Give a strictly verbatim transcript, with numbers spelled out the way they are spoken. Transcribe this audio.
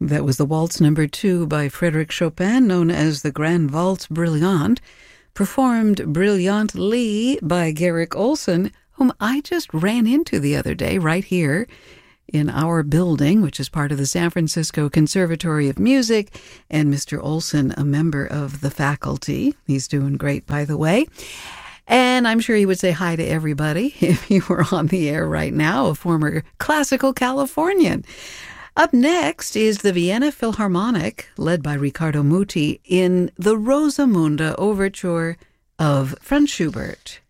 That was the Waltz Number Two by Frédéric Chopin, known as the Grand Waltz Brillante, performed brilliantly by Garrick Ohlson, whom I just ran into the other day right here in our building, which is part of the San Francisco Conservatory of Music, and Mister Ohlson, a member of the faculty. He's doing great, by the way. And I'm sure he would say hi to everybody if he were on the air right now, a former classical Californian. Up next is the Vienna Philharmonic, led by Riccardo Muti, in the Rosamunde Overture of Franz Schubert.